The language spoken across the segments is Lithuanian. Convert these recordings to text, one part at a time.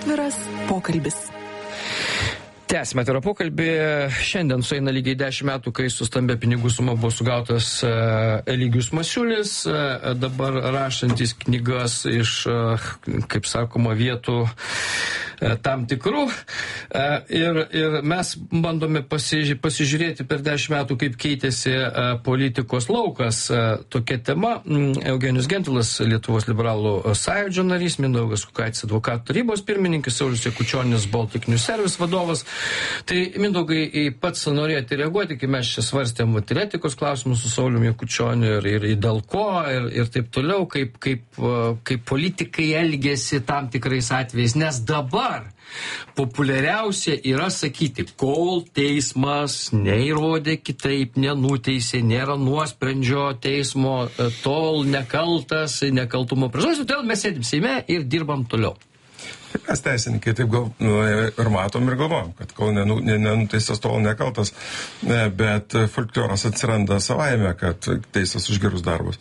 Atviras pokalbis. Tęsime atvirą pokalbį. Šiandien sueina lygiai 10 metų, kai su stambia pinigų suma buvo sugautas Eligijus Masiulis, dabar rašantis knygas iš, kaip sakoma, vietų tam tikrų. Ir mes bandome pasižiūrėti per 10 metų, kaip keitėsi politikos laukas. Tokia tema. Eugenijus Gentvilas, Lietuvos liberalų sąjūdžio narys, Mindaugas Kukaitis, advokatų tarybos pirmininkas, Saulius Jakučionis, Baltic News Service vadovas. Tai, Mindaugai, pats norėjote reaguoti, kai mes čia svarstėm etikos klausimus su Sauliumi Jakučioniu ir dėl ko ir taip toliau, kaip politikai elgėsi tam tikrais atvejais, nes dabar populiariausia yra sakyti, kol teismas neįrodė kitaip, nenuteisė, nėra nuosprendžio teismo, tol nekaltas, nekaltumo prezumpcija, todėl mes sėdim Seime ir dirbam toliau. Mes teisininkai taip ir matom ir galvom, kad kol nenuteistas, tol nekaltas, bet folkloras atsiranda savaime, kad teistas už gerus darbus.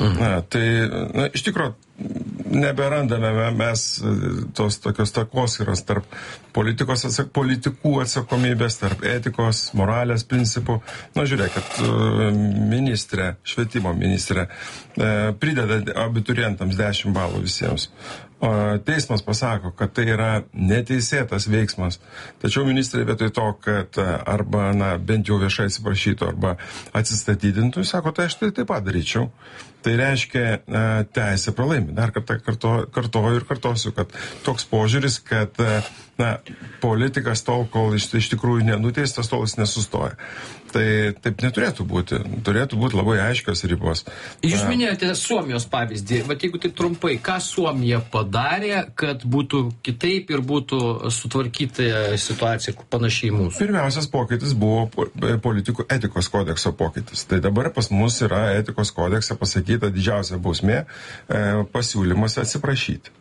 Iš tikrųjų, neberandame mes tos tokios takoskyros tarp politikų atsakomybės, tarp etikos, moralės principų. Žiūrėkit, švietimo ministrė prideda abiturientams 10 balų visiems. Teismas pasako, kad tai yra neteisėtas veiksmas. Tačiau ministrė vietoj to, kad arba, bent jau viešai atsiprašytų, arba atsistatydintų, sako, tai aš tai taip pat daryčiau. Tai reiškia, teisė pralaimi. Dar kartą kartoju ir kartosiu, kad toks požiūris, kad politikas tol, kol iš tikrųjų nenuteistas, tol jis nesustoja. Tai taip neturėtų būti. Turėtų būti labai aiškios ribos. Jūs minėjote Suomijos pavyzdį. Vat jeigu taip trumpai, ką Suomija padarė, kad būtų kitaip ir būtų sutvarkyta situacija panašiai mūsų? Pirmiausias pokytis buvo politikų etikos kodekso pokytis. Tai dabar pas mus yra etikos kodekse pasakyta didžiausia bausmė pasiūlymas atsiprašyti.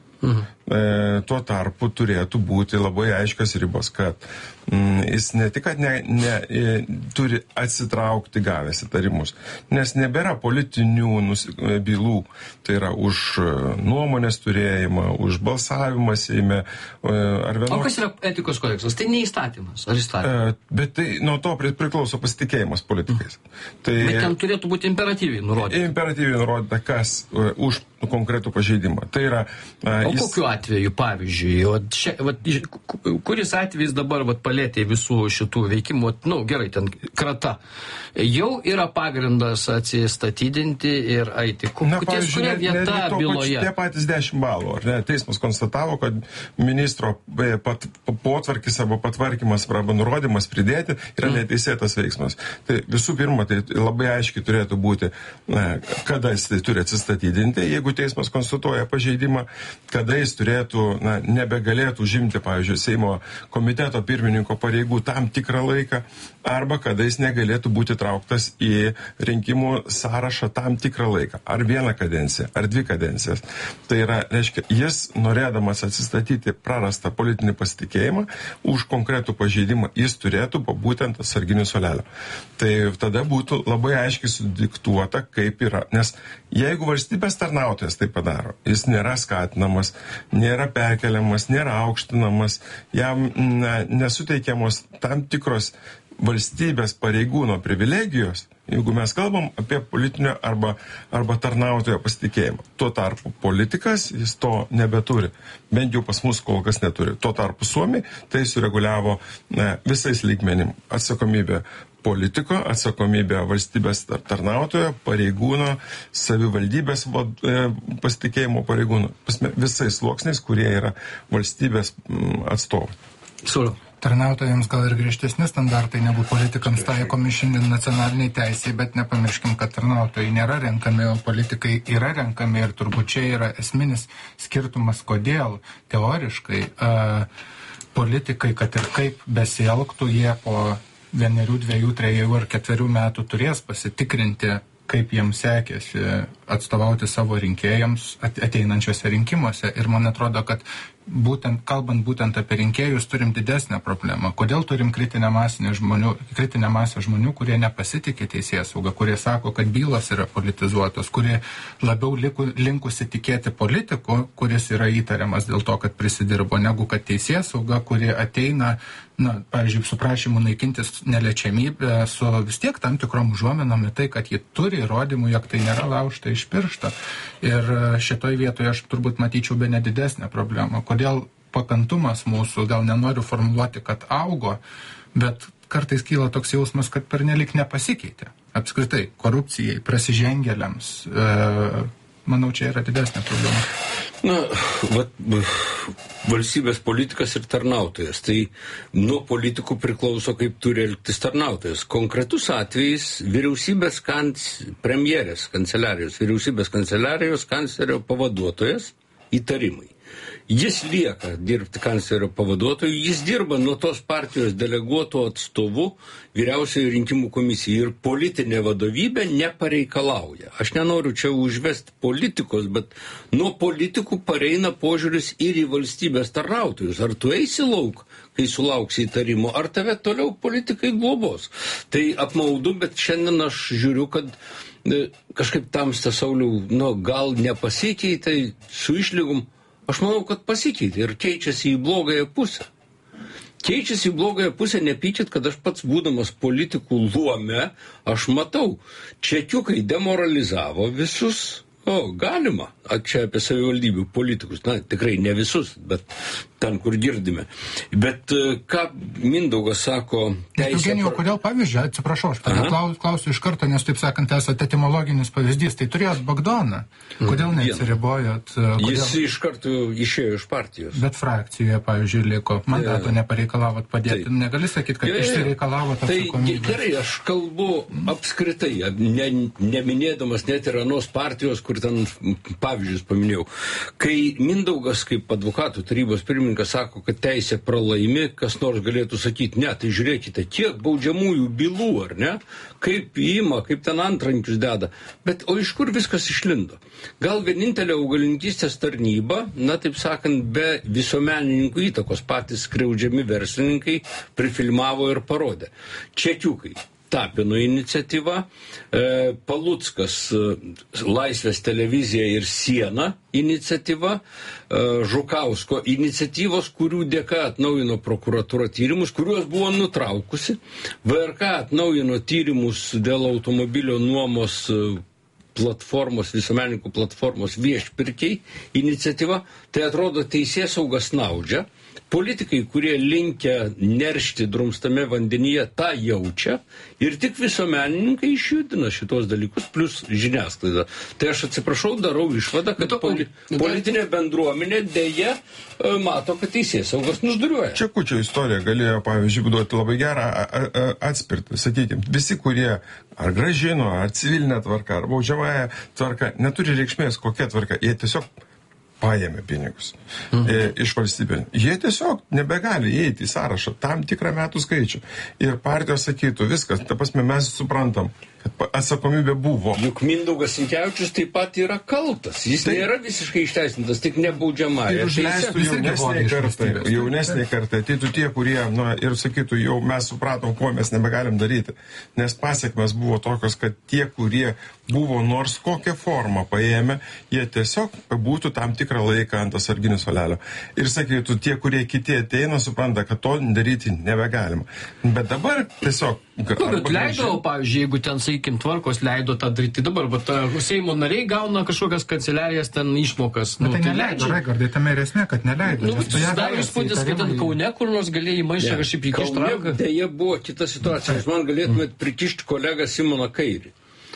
Tuo tarpu turėtų būti labai aiškios ribos, kad jis ne tik, kad turi atsitraukti gavęs įtarimus, nes nebėra politinių bylų, tai yra už nuomonės turėjimą, už balsavimą Seime. O kas yra etikos kodeksas? Tai ne įstatymas, ar įstatymas? Bet tai nuo to priklauso pasitikėjimas politikais. Bet ten turėtų būti imperatyviai nurodyta. Imperatyviai nurodyta, kas už konkretų pažeidimą. Tai yra... Kokiu atveju, pavyzdžiui, kuris atvejis dabar palėtė visų šitų veikimų, gerai, ten krata, jau yra pagrindas atsistatydinti ir eiti. Ties kuria vieta byloje? Tie patys 10 balų, ar ne? Teismas konstatavo, kad ministro potvarkis arba patvarkymas arba nurodymas pridėti yra neteisėtas veiksmas. Tai visų pirma, tai labai aiškiai turėtų būti, kada jis turi atsistatydinti, jeigu teismas konstatuoja pažeidimą, kada jis turėtų, nebegalėtų užimti, pavyzdžiui, Seimo komiteto pirmininko pareigų tam tikrą laiką, arba kada jis negalėtų būti trauktas į rinkimų sąrašą tam tikrą laiką. Ar vieną kadenciją, ar 2 kadencijas. Tai yra, reiškia, jis, norėdamas atsistatyti prarastą politinį pasitikėjimą, už konkretų pažeidimą jis turėtų būtent atsarginių suolelio. Tai tada būtų labai aiškiai sudiktuota, kaip yra. Nes jeigu valstybės tarnautojas tai padaro, jis nėra skatinamas, nėra perkeliamas, nėra aukštinamas, jam nesuteikiamos tam tikros valstybės pareigūno privilegijos, jeigu mes kalbam apie politinio arba tarnautojo pasitikėjimą. Tuo tarpu politikas, jis to nebeturi. Bent jau pas mus kol kas neturi. Tuo tarpu Suomiai tai sureguliavo visais lygmenim. Atsakomybė politiko, atsakomybė valstybės tarnautojo, pareigūno, savivaldybės pasitikėjimo pareigūno. Visais sluoksniais, kurie yra valstybės atstovai. Sauliau. Tarnautojams gal ir griežtesni standartai negu politikams taikomi šiandien nacionaliniai teisėjai, bet nepamirškim, kad tarnautojai nėra renkami, o politikai yra renkami ir turbūt čia yra esminis skirtumas, kodėl teoriškai politikai, kad ir kaip besielgtų, jie po 1, 2, 3 ar 4 metų turės pasitikrinti, kaip jiems sekėsi atstovauti savo rinkėjams ateinančiose rinkimuose. Ir man atrodo, kad kalbant būtent apie rinkėjus, turim didesnę problemą. Kodėl turim kritinę masę žmonių, kurie nepasitikė teisėsauga, kurie sako, kad bylos yra politizuotos, kurie labiau linkusi tikėti politiku, kuris yra įtariamas dėl to, kad prisidirbo, negu kad teisėsauga, kuri ateina, pavyzdžiui, su prašymu naikintis neliečiamybę, su vis tiek tam tikrom užuominom į tai, kad ji turi įrodymų, jog tai nėra laužta iš piršto. Ir šitoj vietoje aš turbūt matyčiau be nedidesnę problemą. Kodėl pakantumas mūsų, gal nenoriu formuluoti, kad augo, bet kartais kyla toks jausmas, kad pernelik nepasikeitė. Apskritai, korupcijai, prasižengėliams, manau, čia yra didesnė problema. Valstybės politikas ir tarnautojas. Tai nuo politikų priklauso, kaip turi elgtis tarnautojas. Konkretus atvejis vyriausybės premjerės kanceliarijos, vyriausybės kanceliarijos kanclerio pavaduotojas įtarimai. Jis lieka dirbti kanclerio pavaduotoju, jis dirba nuo tos partijos deleguoto atstovu vyriausiojo rinkimų komisijai ir politinė vadovybė nepareikalauja. Aš nenoriu čia užvesti politikos, bet nuo politikų pareina požiūris ir į valstybės tarnautojus. Ar tu eisi lauk, kai sulauksi įtarimo, ar tave toliau politikai globos. Tai apmaudu, bet šiandien aš žiūriu, kad kažkaip tamsta Sauliau, gal nepasikeitė su išlygom. Aš manau, kad pasikeitė ir keičiasi į blogąją pusę. Keičiasi į blogąją pusę, nepykit, kad aš pats būdamas politikų luome, aš matau, čekiukai demoralizavo visus. Galima. Čia apie savivaldybių politikus. Tikrai ne visus, bet ten, kur girdime. Bet ką Mindaugas sako... Eugenijau, kodėl pavyzdžiui, atsiprašau, aš klausiu iš karto, nes taip sakant, esate etimologinis pavyzdys, tai turėjot Bagdoną. Kodėl neatsiribojot? Jis iš karto išėjo iš partijos. Bet frakcijoje, pavyzdžiui, liko. Mandato nepareikalavot padėti. Negali sakyti, kad išsireikalavot atsakomybės. Gerai, aš kalbu apskritai, neminėdamas net ir anos partijos, kur ten pavyzdžius paminėjau. Kai Mindaugas kaip advokatų tarybos pirmininkas sako, kad teisė pralaimi, kas nors galėtų sakyti, ne, tai žiūrėkite, kiek baudžiamųjų bylų, ar ne? Kaip įima, kaip ten antrankius deda. Bet o iš kur viskas išlindo? Gal vienintelė augalininkystės tarnyba, taip sakant, be visuomenininkų įtakos patys skriaudžiami verslininkai prifilmavo ir parodė. Čekiukai. Tapino iniciatyva, Paluckas Laisvės televizija ir Siena iniciatyva, Žukausko iniciatyvos, kurių dėka atnaujino prokuratūra tyrimus, kuriuos buvo nutraukusi. VRK atnaujino tyrimus dėl automobilio nuomos platformos, visuomenininkų platformos viešpirkiai iniciatyva. Tai atrodo teisėsauga snaudžia. Politikai, kurie linkę neršti drumstame vandenyje, tą jaučia ir tik visuomenininkai išjudina šitos dalykus, plus žiniasklaida. Tai aš atsiprašau, darau išvadą, kad politinė bendruomenė dėja mato, kad teisėsaugos nužduriuoja. Čekučio istorija galėjo, pavyzdžiui, duoti labai gerą atspirtį. Sakykime, visi, kurie ar gražino, ar civilinė tvarka, ar baudžiamąją tvarka, neturi reikšmės kokia tvarka, jie tiesiog paėmė pinigus iš valstybės. Jie tiesiog nebegali įeiti į sąrašą tam tikrą metų skaičių. Ir partijos sakytų, viskas, ta prasme, mes suprantam, kad atsakomybė buvo. Juk Mindaugas Sinkevičius taip pat yra kaltas. Jis nėra visiškai išteisintas, tik nebaudžiamąją. Ir užleistų jaunesnė kartai, ateitų tie, kurie, ir sakytų, jau mes supratom, ko mes nebegalim daryti. Nes pasiekmes buvo tokios, kad tie, kurie buvo nors kokią formą paėmę, jie tiesiog būtų tam tikrą laiką ant atsarginių suolelio. Ir sakytų, tie, kurie kiti ateina, supranta, kad to daryti nebegalima. Bet dabar tiesiog... Bet leido, pavyzdžiui, jeigu ten, sakykim, tvarkos leido tą daryti dabar, bet Seimo nariai gauna kažkokias kanceliarijas ten išmokas. Bet tai neleido, Raigardai, tame ir esmė, kad neleido. Dar įspūdis, kad ten Kaune kur nors galėjai maišę kažkaip įkišti ranką. Kaune dėja buvo kita situacija. Jūs man galėtumėt prikišti kolegą Simoną Kairį.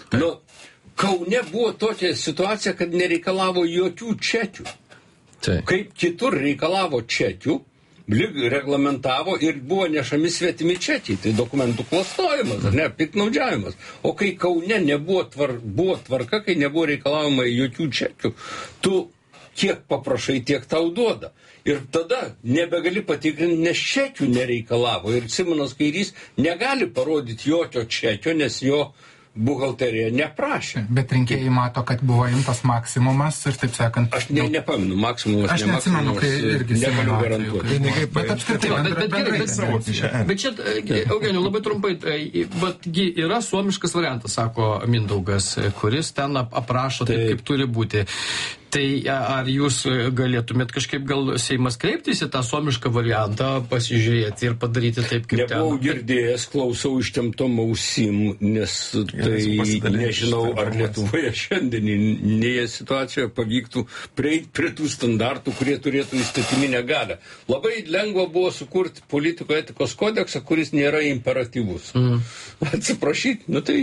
Kaune buvo tokia situacija, kad nereikalavo jokių čekių. Kaip kitur reikalavo čekių, reglamentavo ir buvo nešami svetimi čekiai. Tai dokumentų klastojimas, ar ne, piktnaudžiavimas. O kai Kaune buvo tvarka, kai nebuvo reikalavimai jokių čekių, tu kiek paprašai, tiek tau duoda. Ir tada nebegali patikrinti, nes čekių nereikalavo. Ir Simonas Kairys negali parodyti jokio čekio, nes jo buhalterija neprašė. Bet rinkėjai mato, kad buvo imtas maksimumas ir taip sakant... Aš nepamenu, maksimumas, aš neatsimenu, kai irgi negaliu garantuoti. Bet apskritai, bet čia, Eugenijau, labai trumpai, betgi yra suomiškas variantas, sako Mindaugas, kuris ten aprašo taip, kaip turi būti. Tai ar jūs galėtumėt kažkaip gal Seimas kreiptis į tą suomišką variantą, pasižiūrėti ir padaryti taip, kaip ten? Nebuvau girdėjęs, klausau ištemptom ausim, nes tai nežinau, ar Lietuvoje šiandieninėje situacijoje pavyktų prieiti prie tų standartų, kurie turėtų įstatyminę galią. Labai lengva buvo sukurti politiko etikos kodeksą, kuris nėra imperatyvus. Atsiprašyti, tai...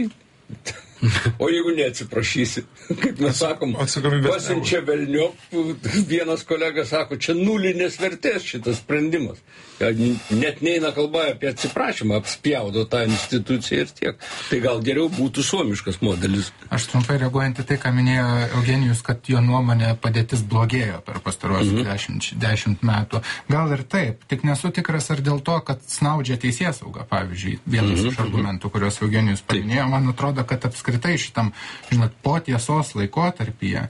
O jeigu neatsiprašysi, kaip mes sakom, pasiunčia velniop, vienas kolega sako, čia nulinės vertės šitas sprendimas. Net neina kalba apie atsiprašymą, apspjaudo tą instituciją ir tiek. Tai gal geriau būtų suomiškas modelis. Aš trumpai reaguojant į tai, ką minėjo Eugenijus, kad jo nuomonė padėtis blogėjo per pastaruosius 10 metų. Gal ir taip, tik nesu tikras ar dėl to, kad snaudžia teisėsauga, pavyzdžiui, vienas iš argumentų, kuriuos Eugenijus paminėjo, man atrodo, kad apskritai šitam, po tiesos laikotarpyje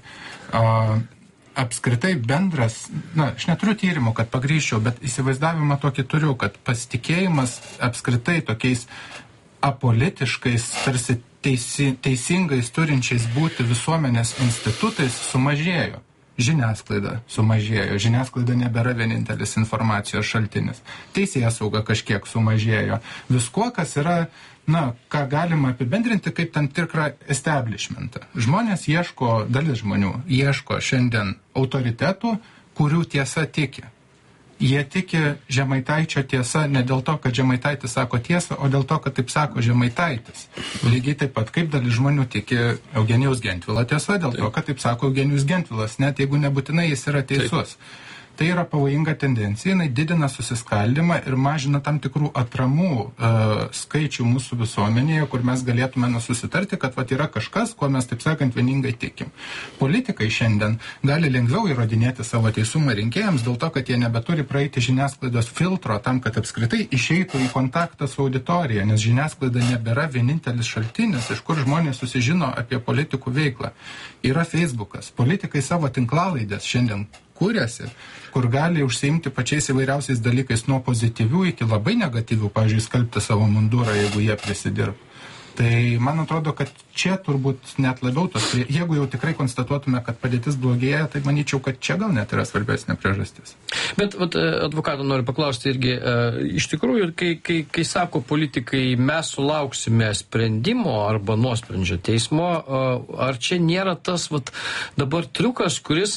apskritai bendras, aš neturiu tyrimų, kad pagrįžčiau, bet įsivaizdavimą tokį turiu, kad pasitikėjimas apskritai tokiais apolitiškais, tarsi teisingais turinčiais būti visuomenės institutais sumažėjo. Žiniasklaida sumažėjo. Žiniasklaida nebėra vienintelis informacijos šaltinis. Teisėsauga kažkiek sumažėjo. Viskuo, kas yra, ką galima apibendrinti kaip tam tikrą establishmentą. Žmonės ieško, dalis žmonių ieško šiandien autoritetų, kurių tiesa tiki. Jie tiki Žemaitaičio tiesa ne dėl to, kad Žemaitaitis sako tiesą, o dėl to, kad taip sako Žemaitaitis. Lygiai taip pat, kaip dalis žmonių tiki Eugenijaus Gentvilo tiesa, dėl to, kad taip sako Eugenijus Gentvilas, net jeigu nebūtinai jis yra teisus. Tai yra pavojinga tendencija, jinai didina susiskaldimą ir mažina tam tikrų atramų skaičių mūsų visuomenėje, kur mes galėtume susitarti, kad yra kažkas, kuo mes, taip sakant, vieningai tikim. Politikai šiandien gali lengviau įrodinėti savo teisumą rinkėjams dėl to, kad jie nebeturi praeiti žiniasklaidos filtro tam, kad apskritai išeitų į kontaktą su auditorija, nes žiniasklaida nebėra vienintelis šaltinis, iš kur žmonės susižino apie politikų veiklą. Yra Facebookas. Politikai savo tinklalaidės šiandien kūrėsi, kur gali užsiimti pačiais įvairiausiais dalykais nuo pozityvių iki labai negatyvių, pavyzdžiui, skalbti savo mundurą, jeigu jie prisidirba. Tai man atrodo, kad čia turbūt net labiau jeigu jau tikrai konstatuotume, kad padėtis blogėja, tai manyčiau, kad čia gal net yra svarbesnė priežastis. Bet advokato noriu paklausti irgi, iš tikrųjų, kai sako politikai, mes sulauksime sprendimo arba nuosprendžio teismo, ar čia nėra tas dabar triukas,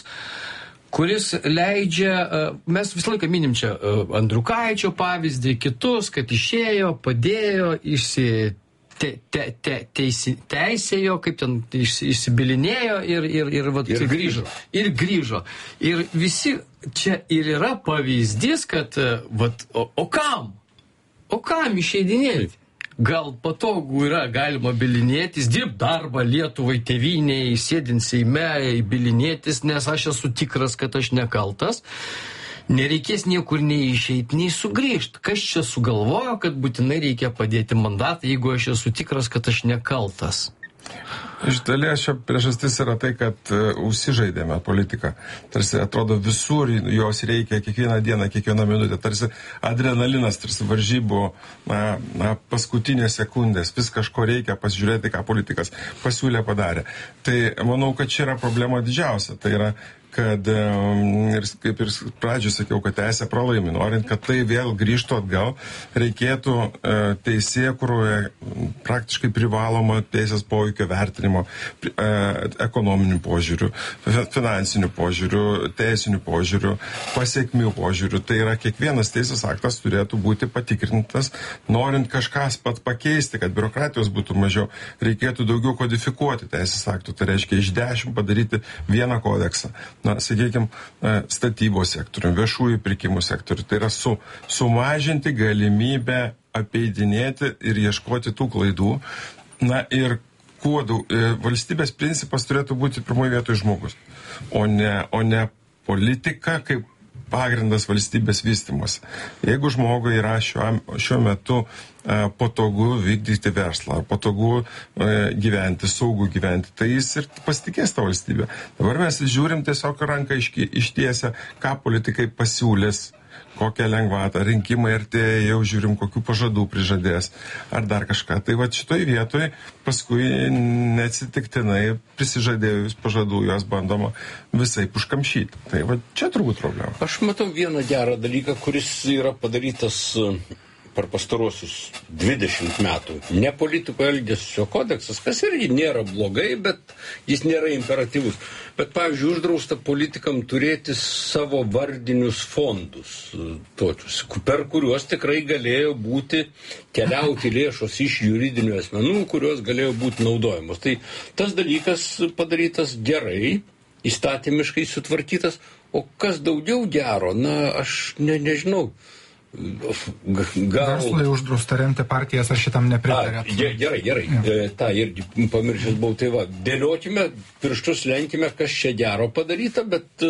kuris leidžia, mes visą laiką minim čia Andriukaičio pavyzdį, kitus, kad išėjo, padėjo, teisėjo, kaip ten išsibilinėjo ir grįžo. Ir grįžo. Ir visi čia ir yra pavyzdys, kad o kam? O kam išeidinėti? Gal patogu yra galima bilinėtis, dirbti darbą Lietuvai, tėvynei, sėdint Seime, bilinėtis, nes aš esu tikras, kad aš nekaltas. Nereikės niekur nei išeiti, nei sugrįžti. Kas čia sugalvojo, kad būtinai reikia padėti mandatą, jeigu aš esu tikras, kad aš nekaltas? Iš dalies šia priežastis yra tai, kad užsižaidėme politiką. Tarsi atrodo visur jos reikia kiekvieną dieną, kiekvieną minutę. Tarsi adrenalinas, tarsi varžybų paskutinės sekundės. Vis kažko reikia pasižiūrėti, ką politikas pasiūlė, padarė. Tai manau, kad čia yra problema didžiausia. Tai yra kad, kaip ir pradžioj sakiau, kad teisė pralaimi. Norint, kad tai vėl grįžtų atgal, reikėtų teisėkūroje praktiškai privaloma teisės poveikio vertinimo ekonominių požiūrių, finansinių požiūrių, teisinių požiūrių, pasiekmių požiūrių. Tai yra kiekvienas teisės aktas turėtų būti patikrintas, norint kažkas pat pakeisti, kad biurokratijos būtų mažiau, reikėtų daugiau kodifikuoti teisės aktų. Tai reiškia iš 10 padaryti vieną kodeksą. Sakykime, statybos sektorių, viešųjų pirkimų sektorių. Tai yra sumažinti galimybę apeidinėti ir ieškoti tų klaidų. Ir valstybės principas turėtų būti pirmoje vietoje žmogus, o ne politika kaip pagrindas valstybės vystymosi. Jeigu žmogui yra šiuo metu patogu vykdyti verslą, ar patogu gyventi, saugu gyventi, tai jis ir pasitikės tą valstybę. Dabar mes žiūrim tiesiog ranką ištiesę, ką politikai pasiūlės, kokią lengvatą, rinkimai artėja, jau žiūrim, kokių pažadų prižadės, ar dar kažką. Tai va šitoj vietoj paskui neatsitiktinai prisižadėjus pažadų juos bandoma visai užkamšyti. Tai va čia turbūt problema. Aš matau vieną gerą dalyką, kuris yra padarytas per pastarosius 20 metų. Ne politikų elgesio kodeksas, kas irgi nėra blogai, bet jis nėra imperatyvus. Bet, pavyzdžiui, uždrausta politikam turėti savo vardinius fondus, tokius, per kuriuos tikrai galėjo būti keliauti lėšos iš juridinių asmenų, kurios galėjo būti naudojamos. Tai tas dalykas padarytas gerai, įstatymiškai sutvarkytas, o kas daugiau gero, aš nežinau. Verslai uždrausta remti partijas, aš šitam nepritarėt. Gerai. Ja. Ta irgi pamiršęs buvau. Tai va, dėliokime, pirštus lenkime, kas čia gero padaryta, bet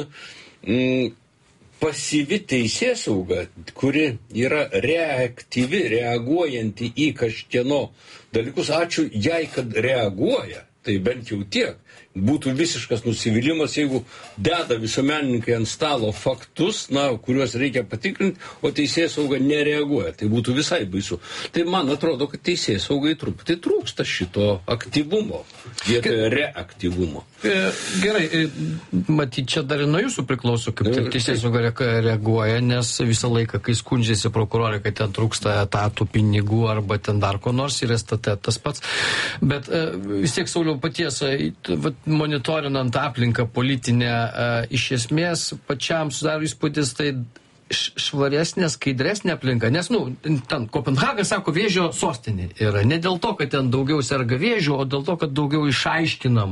pasyvi teisėsauga, kuri yra reaktyvi, reaguojanti į kažkieno dalykus, ačiū jai, kad reaguoja, tai bent jau tiek. Būtų visiškas nusivylimas, jeigu deda visuomenininkai ant stalo faktus, kuriuos reikia patikrinti, o teisėsauga nereaguoja. Tai būtų visai baisu. Tai man atrodo, kad teisėsaugai truputį trūksta šito aktyvumo, vietoje reaktyvumo. Gerai, matyt, čia dar ir nuo jūsų priklauso, kaip teisėsauga reaguoja, nes visą laiką, kai skundžiasi prokurorai, kad ten trūksta etatų, pinigų arba ten dar ko nors, ir STT tas pats. Bet vis tiek, Sauliau, paties, monitorinant aplinką politinę, iš esmės pačiam sudaro įspūdis, tai švaresnė, skaidresnė aplinka, nes, ten Kopenhaga, sako, vėžio sostinė yra. Ne dėl to, kad ten daugiau serga vėžių, o dėl to, kad daugiau išaiškinam.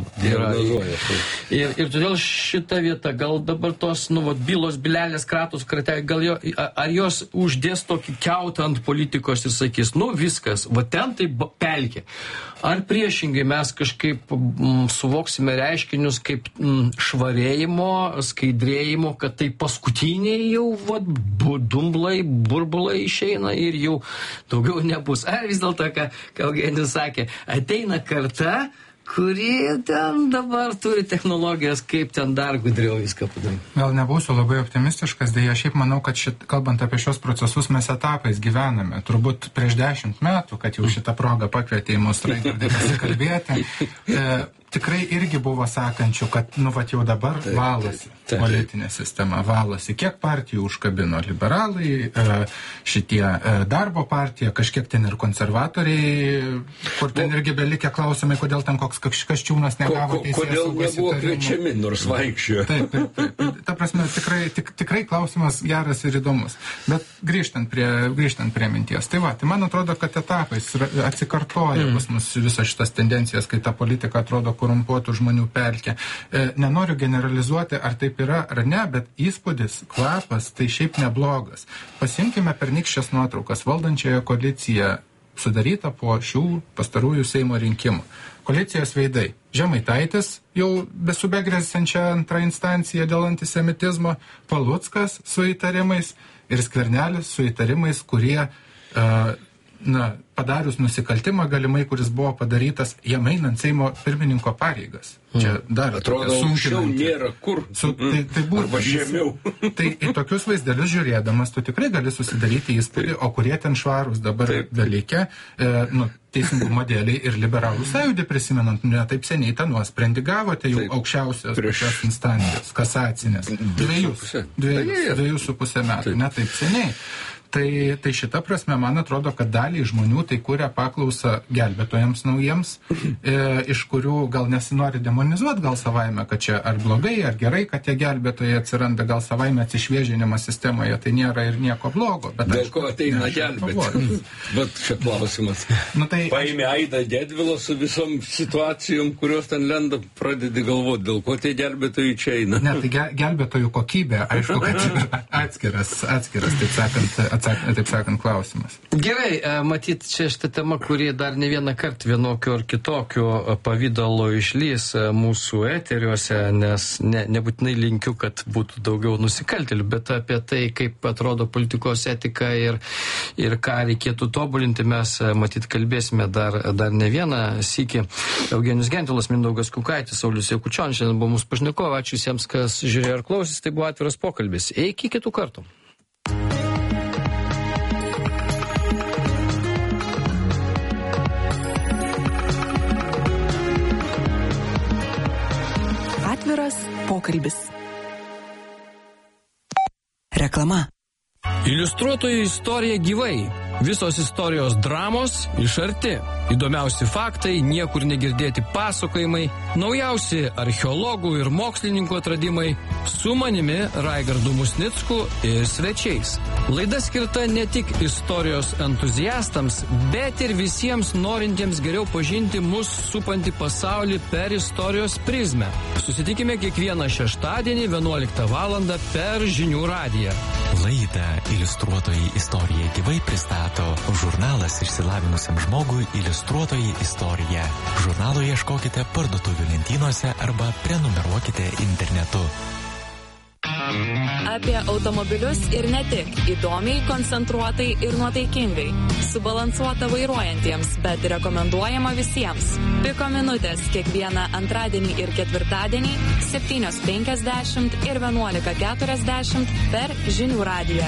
Ir todėl šita vieta, gal dabar tos, bylos, bilelės, kratos, kratai, ar jos uždės tokį kiautą ant politikos ir sakys, viskas, va ten tai pelkė. Ar priešingai mes kažkaip suvoksime reiškinius kaip švarėjimo, skaidrėjimo, kad tai paskutiniai jau, dumblai, burbulai išeina ir jau daugiau nebus. Ar vis dėlto, ką Eugenijus sakė, ateina karta, kuri ten dabar turi technologijas, kaip ten dar gudriau viską padaryti. Gal nebūsiu labai optimistiškas, dėja šiaip manau, kad kalbant apie šios procesus mes etapais gyvename. Turbūt prieš 10 metų, kad jau šitą progą pakvietė į mus Raigardai pasikalbėti, tikrai irgi buvo sakančių, kad jau dabar valosi politinė sistema, valosi. Kiek partijų užkabino liberalai, šitie darbo partija, kažkiek ten ir konservatoriai, kur ten irgi belikę klausimai, kodėl ten koks Kasčiūnas negavo teisės saugos įtarimų. Kodėl nebuvo kviečiami, nors vaikščiojo. Taip. Ta prasme, tikrai klausimas geras ir įdomus. Bet grįžtant prie minties. Tai man atrodo, kad etapais atsikartoja pas mus visas šitas tendencijas, kai ta politika atrodo korumpuotų žmonių pelkė. Nenoriu generalizuoti, ar taip yra ar ne, bet įspūdis, kvapas, tai šiaip neblogas. Pasimkime pernykščias nuotraukas. Valdančioje koalicija sudaryta po šių pastarųjų Seimo rinkimų. Koalicijos veidai. Žemaitaitis, jau besubegrėsiančia antrą instanciją dėl antisemitizmo, Paluckas su įtarimais ir Skvernelis su įtarimais, kurie padarius nusikaltimą galimai, kuris buvo padarytas jam einant Seimo pirmininko pareigas. Čia dar atrodo, aukščiau nėra kur. Arba žemiau. Tai į tokius vaizdelius žiūrėdamas, tu tikrai gali susidaryti įspūdį, o kurie ten švarūs dabar dalyke, teisingumo dėliai ir liberalų sąjūdį prisimenant, ne taip seniai tą nuosprendį gavote jau aukščiausios pačios instancijos, kasacinės. 2,5 metų, ne taip seniai. Tai šita prasme, man atrodo, kad daliai žmonių tai kuria paklausą gelbėtojams naujiems, iš kurių gal nesinori demonizuoti, gal savaime, kad čia ar blogai, ar gerai, kad tie gelbėtojai atsiranda, gal savaime atsišviežinimas sistemoje, tai nėra ir nieko blogo. Bet dėl ko ateina gelbėti? Bet čia klausimas. Paėmė Aidą Gedvilą su visom situacijom, kurios ten lenda, pradedi galvoti, dėl ko tie gelbėtojai čia eina. Ne, tai gelbėtojų kokybė, aišku, kad atskiras, taip sakant, taip sakant, klausimas. Gerai, matyt, čia šitą temą, kuri dar ne vieną kartą vienokiu ar kitokiu pavydalu išlys mūsų eteriuose, nes nebūtinai linkiu, kad būtų daugiau nusikaltėlių, bet apie tai, kaip atrodo politikos etika ir ką reikėtų tobulinti, mes matyt kalbėsime dar ne vieną sykį. Eugenijus Gentvilas, Mindaugas Kukaitis, Saulius Jakučionis, šiandien buvo mūsų pašnekovai. Ačiū visiems, kas žiūrėjo ir klausys. Tai buvo atviras pokalbis. Iki kitų kartų. Atviras pokalbis. Reklama. Iliustruotojų istorija gyvai. Visos istorijos dramos iš arti. Įdomiausi faktai, niekur negirdėti pasakojimai, naujausi archeologų ir mokslininkų atradimai, su manimi Raigardu Musnicku ir svečiais. Laida skirta ne tik istorijos entuziastams, bet ir visiems norintiems geriau pažinti mus supantį pasaulį per istorijos prizmę. Susitikime kiekvieną šeštadienį 11 valandą per Žinių radiją. Laidą Iliustruotojai istorija gyvai pristato žurnalas išsilavinusiam žmogui Iliustruotojai istorija. Žurnalo ieškokite parduotuvių lentynose arba prenumeruokite internetu. Apie automobilius ir ne tik. Įdomiai, koncentruotai ir nuotaikingai. Subalansuota vairuojantiems, bet rekomenduojama visiems. Piko minutės kiekvieną antradienį ir ketvirtadienį 7:50 ir 11:40 per Žinių radiją.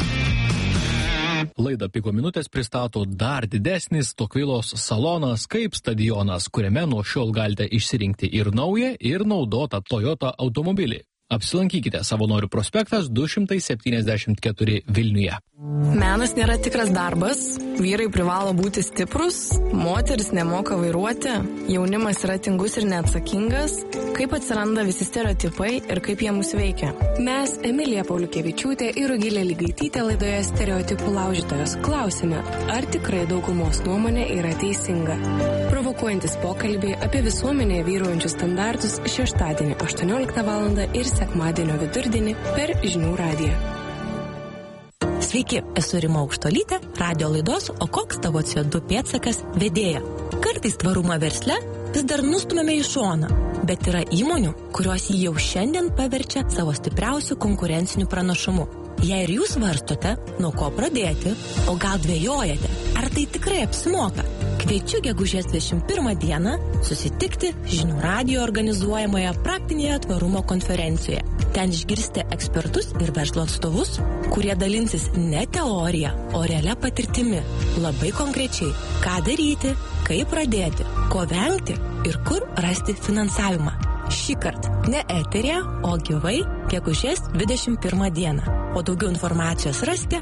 Laidą Piko minutės pristato dar didesnis Tokvilos salonas kaip stadionas, kuriame nuo šiol galite išsirinkti ir naują, ir naudotą Toyota automobilį. Apsilankykite Savanorių prospektas 274 Vilniuje. Menas nėra tikras darbas, vyrai privalo būti stiprus, moteris nemoka vairuoti, jaunimas yra tingus ir neatsakingas. Kaip atsiranda visi stereotipai ir kaip jie mus veikia? Mes, Emilija Pauliukevičiūtė ir Rugilė Ligaitytė laidoje Stereotipų laužytojos klausime, ar tikrai daugumos nuomonė yra teisinga. Provokuojantis pokalbiai apie visuomenėje vyraujančius standartus šeštadienį 18 val. Ir sekmadienio vidurdienį per Žinių radiją. Sveiki, esu Rima Aukštolytė, radio laidos O koks tavo CO2 pėdsakas vedėja. Kartais tvarumą versle vis dar nustumėme į šoną, bet yra įmonių, kurios jį jau šiandien paverčia savo stipriausių konkurencinių pranašumų. Jei ir jūs svarstote, nuo ko pradėti, o gal dvejojate, ar tai tikrai apsimoka, kviečiu gegužės 21 dieną susitikti Žinių radijo organizuojamoje praktinėje tvarumo konferencijoje. Ten išgirsite ekspertus ir verslo atstovus, kurie dalinsis ne teorija, o realia patirtimi. Labai konkrečiai, ką daryti, kaip pradėti, ko vengti ir kur rasti finansavimą. Šįkart ne eterija, o gyvai gegužės 21 dieną. O daugiau informacijos rasite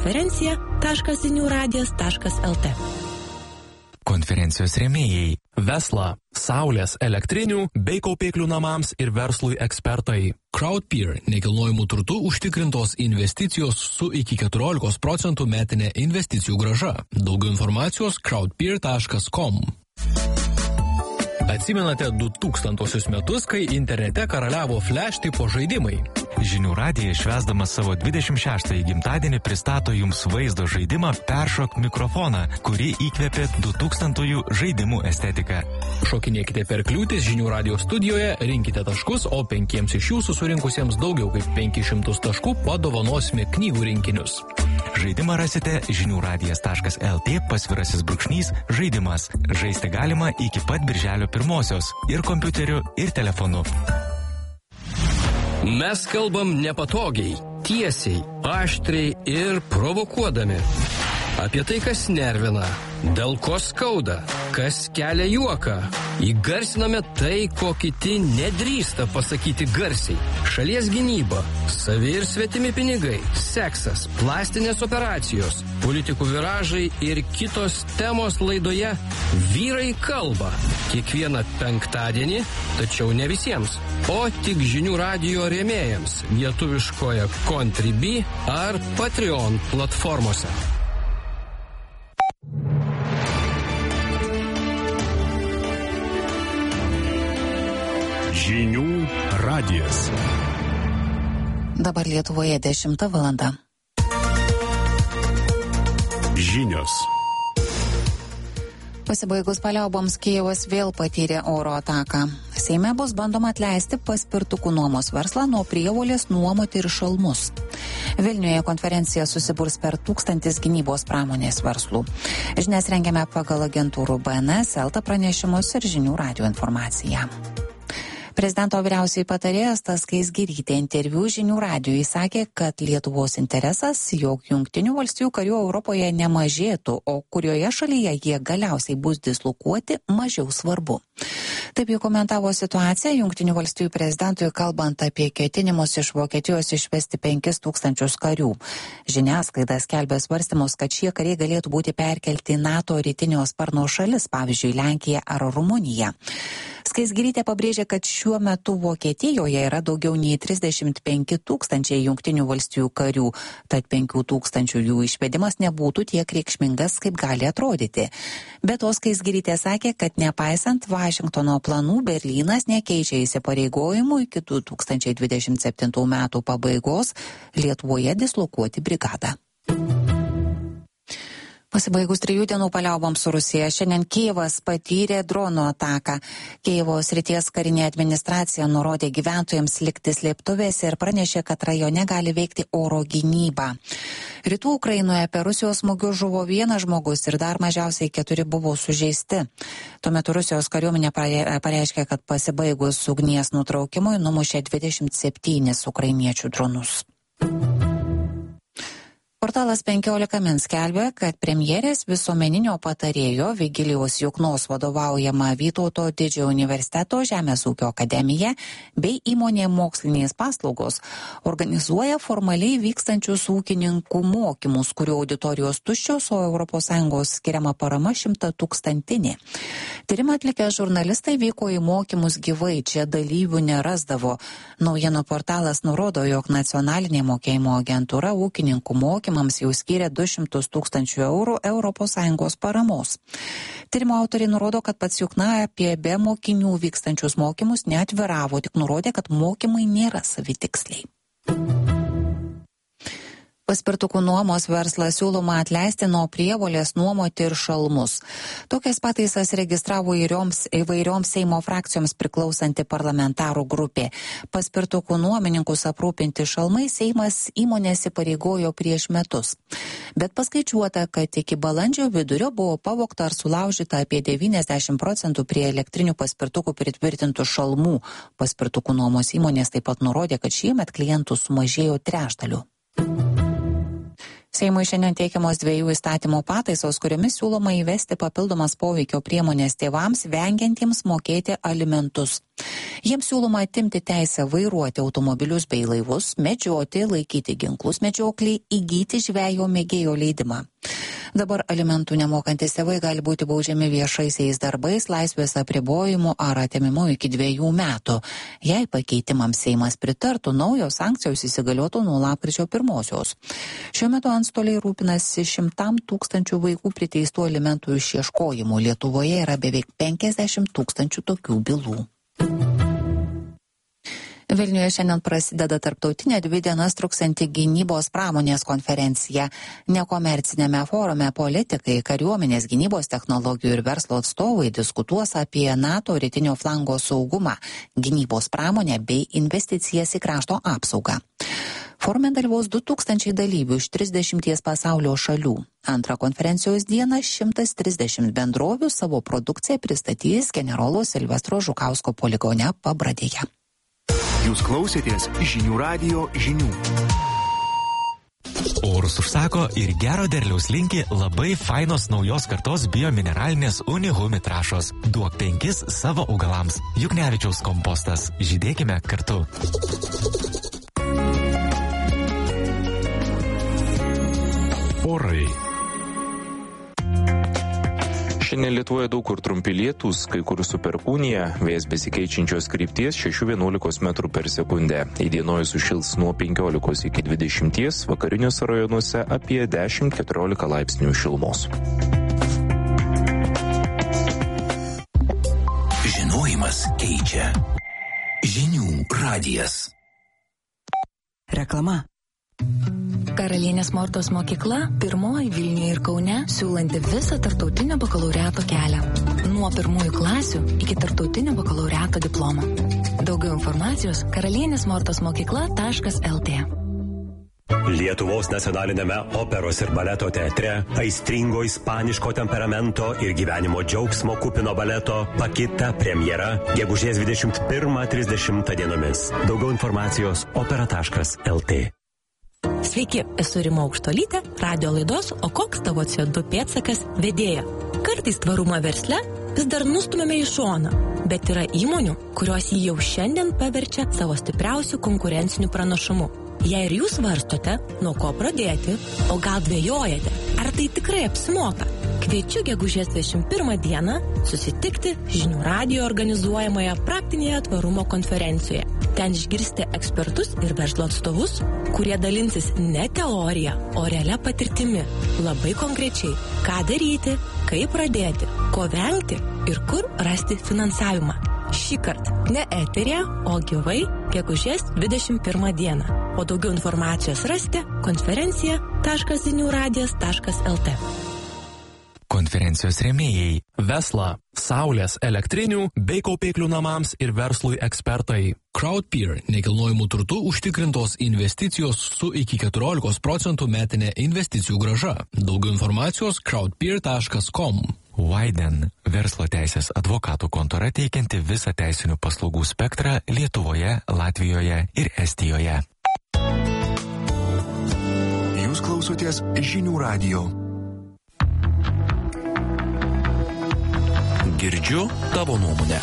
konferencija.ziniuradijas.lt. Konferencijos rėmėjai: Vesla, saulės, elektrinių bei kaupėklių namams ir verslui ekspertai. Crowdpeer, nekilnojimų turtų užtikrintos investicijos su iki 14% metinė investicijų grąža. Daugiau informacijos crowdpeer.com. Atsimenate 2000 metus, kai internete karaliavo flash tipo žaidimai? Žinių radijas švęsdamas savo 26-ąjį gimtadienį pristato jums vaizdo žaidimą Peršok mikrofoną, kurį įkvėpė 2000-ųjų žaidimų estetiką. Šokinėkite per kliūtis Žinių radijo studijoje, rinkite taškus, o 5 iš jūsų surinkusiems daugiau kaip 500 taškų padovanosime knygų rinkinius. Žaidimą rasite žiniųradijas.lt /žaidimas. Žaisti galima iki pat birželio 1-osios ir kompiuteriu, ir telefonu. Mes kalbam nepatogiai, tiesiai, aštriai ir provokuodami. Apie tai, kas nervina, dėl ko skauda, kas kelia juoką. Įgarsiname tai, ko kiti nedrįsta pasakyti garsiai. Šalies gynyba, savi ir svetimi pinigai, seksas, plastinės operacijos, politikų viražai ir kitos temos laidoje Vyrai kalba. Kiekvieną penktadienį, tačiau ne visiems, o tik Žinių radijo rėmėjams lietuviškoje Contribui ar Patreon platformose. Žinių radijas. Dabar Lietuvoje 10 valanda. Žinios. Pasibaigus paliauboms Kijevas vėl patyrė oro ataką. Seime bus bandoma atleisti paspirtukų nuomos verslą nuo prievolės nuomoti ir šalmus. Vilniuje konferencija susiburs per 1000 gynybos pramonės verslų. Žinias rengiame pagal agentūrų BNS, Elta pranešimus ir Žinių radijo informaciją. Prezidento vyriausiai patarėjas Tas Skaisgirytė interviu Žinių radijui sakė, kad Lietuvos interesas, jog Jungtinių valstijų karių Europoje nemažėtų, o kurioje šalyje jie galiausiai bus dislokuoti, mažiau svarbu. Taip jau komentavo situaciją Jungtinių valstijų prezidentui, kalbant apie ketinimus iš Vokietijos išvesti 5000 karių. Žiniasklaida skelbė svarstymus, kad šie kariai galėtų būti perkelti į NATO rytinio sparno šalis, pavyzdžiui, Lenkiją ar Rumuniją. Skaisgirytė pabrėžė, kad šiuo metu Vokietijoje yra daugiau nei 35 000 Jungtinių valstijų karių, tad 5 000 jų išvedimas nebūtų tiek reikšmingas, kaip gali atrodyti. Be to Skaisgirytė sakė, kad nepaisant Vašingtono planų, Berlynas nekeičia įsipareigojimų iki 2027 metų pabaigos Lietuvoje dislokuoti brigadą. Pasibaigus 3 dienų paliauboms su Rusija, šiandien Kijevas patyrė dronų ataką. Kijevo srities karinė administracija nurodė gyventojams likti slėptuvėse ir pranešė, kad rajone gali veikti oro gynyba. Rytų Ukrainoje per Rusijos smūgius žuvo 1 žmogus ir dar mažiausiai 4 buvo sužeisti. Tuo metu Rusijos kariuomenė pareiškė, kad pasibaigus ugnies nutraukimui numušė 27 ukrainiečių dronus. Portalas 15 min skelbia, kad premjerės visuomeninio patarėjo Vigilijos Juknos vadovaujama Vytauto Didžiojo universiteto Žemės ūkio akademija bei įmonė Mokslinės paslaugos organizuoja formaliai vykstančius ūkininkų mokymus, kurių auditorijos tuščios, o ES skiriama parama 100 000. Tyrimą atlikę žurnalistai vyko į mokymus gyvai, čia dalyvių nerasdavo. Naujienų portalas nurodo, jog nacionalinė mokėjimo agentūra ūkininkų mokymams jau skyrė 200 000 eurų ES paramos. Tyrimo autoriai nurodo, kad pats Jukna apie be mokinių vykstančius mokymus neatviravo, tik nurodė, kad mokymai nėra savitiksliai. Paspirtukų nuomos verslą siūloma atleisti nuo prievolės nuomoti ir šalmus. Tokias pataisas registravo įvairioms Seimo frakcijoms priklausanti parlamentarų grupė. Paspirtukų nuomininkus aprūpinti šalmai Seimas įmonės įpareigojo prieš metus. Bet paskaičiuota, kad iki balandžio vidurio buvo pavogta ar sulaužyta apie 90% prie elektrinių paspirtukų pritvirtintų šalmų. Paspirtukų nuomos įmonės taip pat nurodė, kad šiemet klientų sumažėjo 3/3. Seimui šiandien teikiamos 2 įstatymų pataisos, kuriomis siūloma įvesti papildomas poveikio priemonės tėvams vengiantiems mokėti alimentus. Jiems siūloma atimti teisę vairuoti automobilius bei laivus, medžioti, laikyti ginklus medžioklei, įgyti žvejo mėgėjo leidimą. Dabar alimentų nemokantys tėvai gali būti baudžiami viešaisiais darbais, laisvės apribojimu ar atėmimu iki 2 metų. Jei pakeitimams Seimas pritartų, naujos sankcijos įsigaliotų nuo lapkričio 1. Šiuo metu antstoliai rūpinasi 100 000 vaikų priteistų alimentų išieškojimų. Lietuvoje yra beveik 50 000 tokių bylų. Vilniuje šiandien prasideda tarptautinė 2 dienas truksianti gynybos pramonės konferencija. Nekomercinėme forume politikai, kariuomenės, gynybos technologijų ir verslo atstovai diskutuos apie NATO rytinio flango saugumą, gynybos pramonę bei investicijas į krašto apsaugą. Forume dalyvaus 2000 dalyvių iš 30 pasaulio šalių. Antrą konferencijos dieną 130 bendrovių savo produkciją pristatys generolo Silvestro Žukausko poligone Pabradėje. Jūs klausėtės Žinių radijo žinių. Orus užsako ir gero derliaus linki labai fainos naujos kartos biomineralinės Unihumi trąšos. Duok 5 savo augalams. Juknevičiaus kompostas. Žydėkime kartu. Orai. Šiandien Lietuvoje daug kur trumpi lietūs, kai kur su perkūnija, vėjas besikeičiančios krypties 6-11 metrų per sekundę. Įdienojus sušils nuo 15 iki 20, vakariniuose rajonuose apie 10-14 laipsnių šilumos. Žinojimas keičia. Žinių radijas. Reklama. Karalienės Mortos mokykla pirmoji Vilniuje ir Kaune siūlanti visą tarptautinio bakalaureato kelią. Nuo pirmųjų klasių iki tarptautinio bakalaureato diplomo. Daugiau informacijos karalienėsmortosmokykla.lt. Lietuvos nacionalinėme operos ir baleto teatre aistringo ispaniško temperamento ir gyvenimo džiaugsmo kupino baleto Pakita premjera gegužės 21-30 dienomis. Daugiau informacijos opera.lt. Sveiki, esu Rima Aukštolytė, radio laidos O koks tavo CO2 pėdsakas vedėja. Kartais tvarumą versle vis dar nustumėme į šoną, bet yra įmonių, kurios jį jau šiandien paverčia savo stipriausių konkurencinių pranašumų. Jei ir jūs svarstote, nuo ko pradėti, o gal dvejojate, ar tai tikrai apsimoka, kviečiu gegužės 21 dieną susitikti Žinių radijo organizuojamoje praktinėje tvarumo konferencijoje. Ten išgirsite ekspertus ir verslo atstovus, kurie dalinsis ne teorija, o realia patirtimi, labai konkrečiai, ką daryti, kaip pradėti, ko vengti ir kur rasti finansavimą. Šįkart ne eterija, o gyvai gegužės 21 dieną. O daugiau informacijos rasite konferencija.ziniuradijas.lt. Konferencijos rėmėjai Vesla, saulės, elektrinių bei kaupėklių namams ir verslui ekspertai. Crowdpeer nekilnojamų turtų užtikrintos investicijos su iki 14% metinė investicijų grąža. Daugiau informacijos crowdpeer.com. Widen – verslo teisės advokatų kontora teikianti visą teisinių paslaugų spektrą Lietuvoje, Latvijoje ir Estijoje. Jūs klausotės Žinių radijo. Girdžiu tavo nuomonę.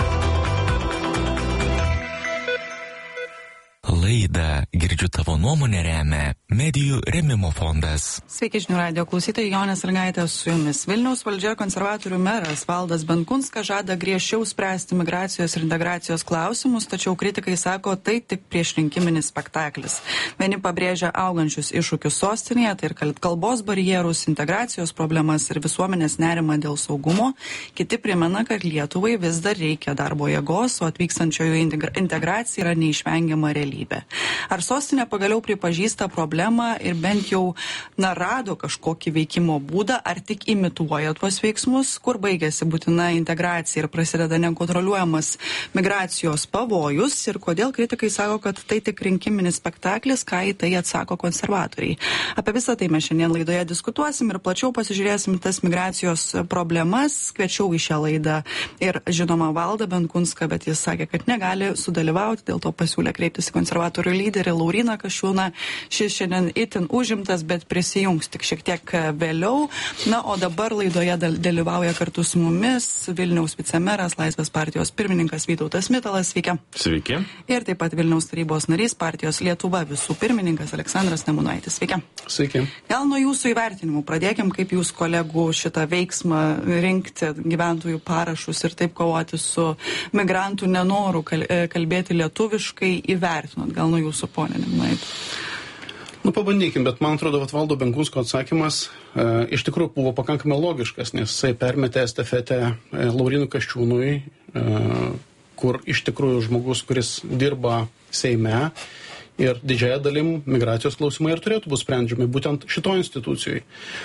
Laidą Girdžiu tavo nuomonę remia Medijų rėmimo fondas. Sveiki, Žinių radijo klausytojai, Jonė Sąlygaitė su jumis. Vilniaus valdžia konservatorių meras Valdas Benkunskas žada griežčiau spręsti migracijos ir integracijos klausimus, tačiau kritikai sako, tai tik priešrinkiminis spektaklis. Vieni pabrėžia augančius iššūkius sostinėje, tai ir kalbos barjerus, integracijos problemas ir visuomenės nerimą dėl saugumo. Kiti primena, kad Lietuvai vis dar reikia darbo jėgos, o atvykstančiųjų integracija yra neišvengiama realybė. Ar sostinė pagaliau pripažįsta problemą ir bent jau rado kažkokį veikimo būdą, ar tik imituoja tuos veiksmus, kur baigėsi būtina integracija ir prasideda nekontroliuojamas migracijos pavojus ir kodėl kritikai sako, kad tai tik rinkiminis spektaklis, ką į tai atsako konservatoriai. Apie visą tai mes šiandien laidoje diskutuosim ir plačiau pasižiūrėsim tas migracijos problemas. Kviečiau į šią laidą ir žinoma Valdą Benkunską, bet jis sakė, kad negali sudalyvauti, dėl to pasiūlė kreiptis į konservatorių lyderį Lauryną Kasčiūną. Šis šiandien itin užimtas, bet prisijungs tik šiek tiek vėliau. Na, o dabar laidoje dalyvauja kartu su mumis Vilniaus vicemeras, Laisvės partijos pirmininkas Vytautas Mitalas. Sveiki. Sveiki. Ir taip pat Vilniaus tarybos narys, partijos Lietuva visų pirmininkas Aleksandras Nemunaitis. Sveiki. Sveiki. Gal nuo jūsų įvertinimų pradėkim, kaip jūs kolegų šitą veiksmą rinkti gyventojų parašus ir taip kovoti su migrantų nenoru kalbėti lietuviškai įvertinot. Gal nuo jūsų, ponė Nemunaitė. Pabandykim, bet man atrodo, Valdo Benkunsko atsakymas iš tikrųjų buvo pakankamai logiškas, nes jisai permetė estafetę Laurynui Kasčiūnui, kur iš tikrųjų žmogus, kuris dirba Seime ir didžiąją dalim migracijos klausimai ir turėtų būti sprendžiami būtent šito institucijai.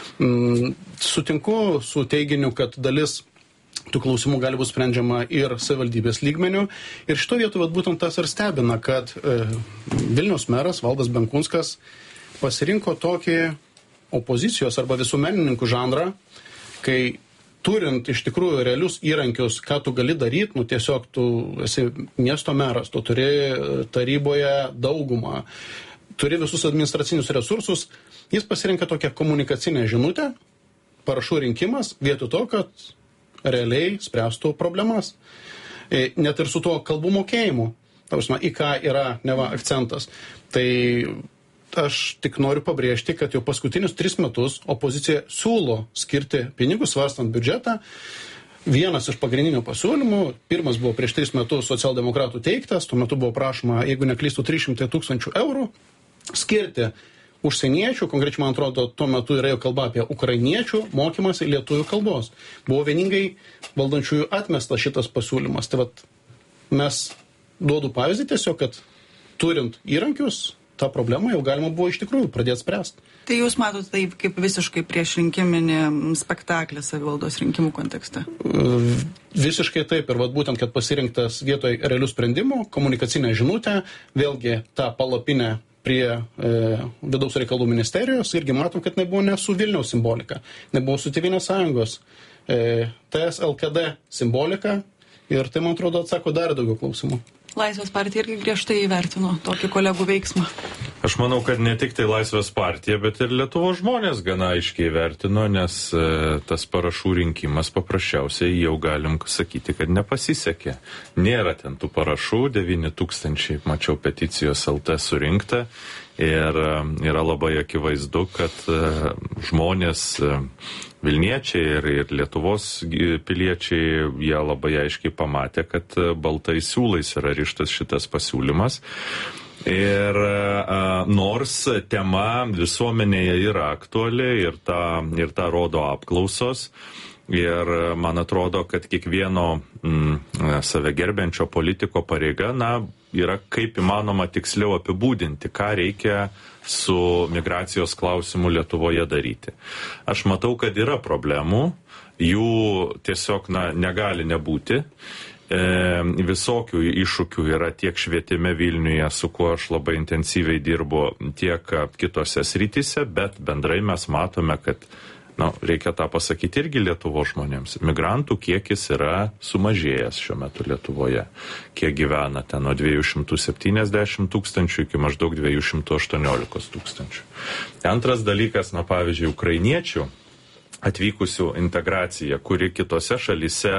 Sutinku su teiginiu, kad dalis tų klausimų gali būti sprendžiama ir savivaldybės lygmenių. Ir šito vietu būtent tas ir stebina, kad Vilniaus meras Valdas Benkunskas pasirinko tokį opozicijos arba visuomenininkų žanrą, kai turint iš tikrųjų realius įrankius, ką tu gali daryti, tiesiog tu esi miesto meras, tu turi taryboje daugumą, turi visus administracinius resursus, jis pasirinka tokią komunikacinę žinutę, parašų rinkimas, vietoj to, kad realiai spręstų problemas. Net ir su tuo kalbų mokėjimu, į ką yra neva akcentas. Tai aš tik noriu pabrėžti, kad jau paskutinius 3 metus opozicija siūlo skirti pinigus svarstant biudžetą. Vienas iš pagrindinių pasiūlymų, pirmas buvo prieš 3 metus socialdemokratų teiktas, tuo metu buvo prašoma, jeigu neklystų, 300 000 eurų skirti užsieniečių, konkrečiai man atrodo, tuo metu yra jau kalba apie ukrainiečių mokymąsi lietuvių kalbos. Buvo vieningai valdančiųjų atmestas šitas pasiūlymas. Tai mes duodu pavyzdį tiesiog, kad turint įrankius, tą problemą jau galima buvo iš tikrųjų pradėti spręsti. Tai jūs matote tai kaip visiškai priešrinkiminį spektaklį savivaldos rinkimų kontekste? Visiškai taip. Ir būtent, kad pasirinktas vietoj realių sprendimų, komunikacinė žinutė, vėlgi tą palapinę prie vidaus reikalų ministerijos, irgi matom, kad nebuvo ne su Vilniaus simbolika, nebuvo su Tėvynės sąjungos, TS LKD simbolika, ir tai, man atrodo, atsako dar daugiau klausimų. Laisvės partija irgi griežtai įvertino tokį kolegų veiksmą. Aš manau, kad ne tik tai Laisvės partija, bet ir Lietuvos žmonės gana aiškiai vertino, nes tas parašų rinkimas paprasčiausiai jau galim sakyti, kad nepasisekė. Nėra ten tų parašų, 9000, mačiau, peticijos LT surinkta ir yra labai akivaizdu, kad žmonės Vilniečiai ir Lietuvos piliečiai, jie labai aiškiai pamatė, kad baltais siūlais yra rištas šitas pasiūlymas. Ir nors tema visuomenėje yra aktuali ir tą rodo apklausos, ir man atrodo, kad kiekvieno save gerbiančio politiko pareiga, yra kaip įmanoma tiksliau apibūdinti, ką reikia su migracijos klausimu Lietuvoje daryti. Aš matau, kad yra problemų, jų tiesiog negali nebūti. Visokių iššūkių yra tiek švietime Vilniuje, su kuo aš labai intensyviai dirbu, tiek kitose srityse, bet bendrai mes matome, kad reikia tą pasakyti irgi Lietuvos žmonėms. Migrantų kiekis yra sumažėjęs šiuo metu Lietuvoje. Kiek gyvena ten nuo 270 tūkstančių iki maždaug 218 tūkstančių. Antras dalykas, pavyzdžiui, ukrainiečių atvykusių integracija, kuri kitose šalyse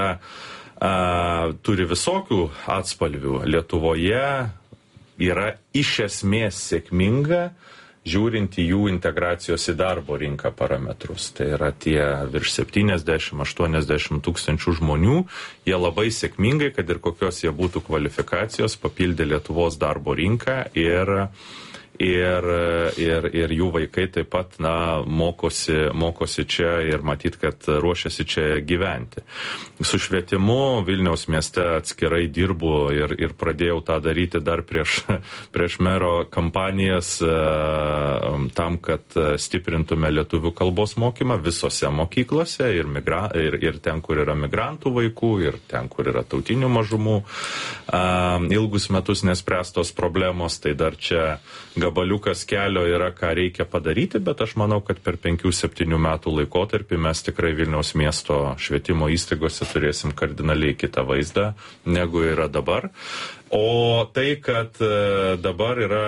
turi visokių atspalvių. Lietuvoje yra iš esmės sėkminga, žiūrint į jų integracijos į darbo rinką parametrus. Tai yra tie virš 70-80 tūkstančių žmonių, jie labai sėkmingai, kad ir kokios jie būtų kvalifikacijos, papildė Lietuvos darbo rinką ir jų vaikai taip pat mokosi čia ir matyt, kad ruošiasi čia gyventi. Su švietimu Vilniaus mieste atskirai dirbu ir pradėjau tą daryti dar prieš mero kampanijas tam, kad stiprintume lietuvių kalbos mokymą visose mokyklose ir ten, kur yra migrantų vaikų, ir ten, kur yra tautinių mažumų. Ilgus metus nespręstos problemos, tai dar čia gabaliukas kelio yra, ką reikia padaryti, bet aš manau, kad per 5-7 metų laikotarpį mes tikrai Vilniaus miesto švietimo įstaigose turėsim kardinaliai kitą vaizdą, negu yra dabar. O tai, kad dabar yra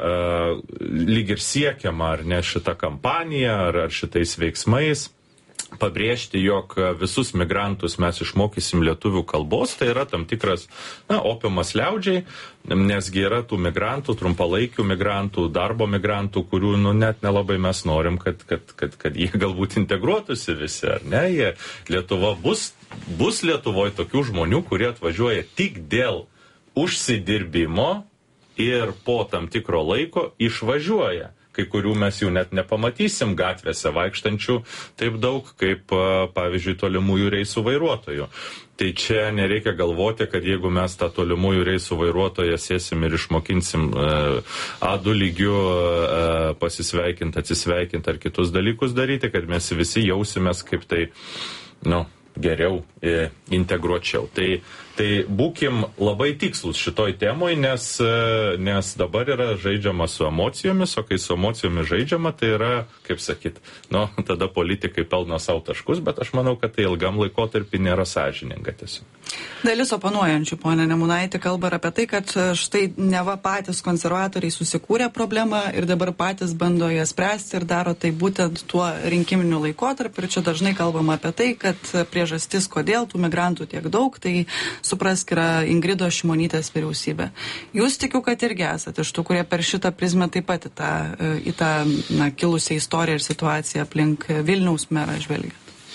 lyg ir siekiama, ar ne, šita kampanija, ar šitais veiksmais, pabrėžti, jog visus migrantus mes išmokysim lietuvių kalbos, tai yra tam tikras opiumas liaudžiai, nesgi yra tų migrantų, trumpalaikių migrantų, darbo migrantų, kurių net nelabai mes norim, kad jie galbūt integruotųsi visi, ar ne? Lietuva bus Lietuvoje tokių žmonių, kurie atvažiuoja tik dėl užsidirbimo ir po tam tikro laiko išvažiuoja. Kai kurių mes jų net nepamatysim gatvėse vaikštančių taip daug, kaip, pavyzdžiui, tolimųjų reisų vairuotojų. Tai čia nereikia galvoti, kad jeigu mes tą tolimųjų reisų vairuotoją sėsim ir išmokinsim A2 lygių pasisveikinti, atsisveikinti ar kitus dalykus daryti, kad mes visi jausimės kaip tai, geriau integruočiau. Tai būkim labai tikslus šitoj temoj, nes dabar yra žaidžiama su emocijomis, o kai su emocijomis žaidžiama, tai yra, kaip sakyt, tada politikai pelno savo taškus, bet aš manau, kad tai ilgam laikotarpį nėra sąžininga tiesiog. Dalis oponuojančių, ponė Nemunaitė, kalba apie tai, kad štai neva patys konservatoriai susikūrė problemą ir dabar patys bando ją spręsti ir daro tai būtent tuo rinkiminiu laikotarpiu. Ir čia dažnai kalbama apie tai, kad priežastis, kodėl tų migrantų tiek daug, tai suprask, yra Ingridos Šimonytės vyriausybė. Jūs tikiu, kad irgi esate iš tų, kurie per šitą prizmę taip pat į tą kilusią istoriją ir situaciją aplink Vilniaus merą žvelgia.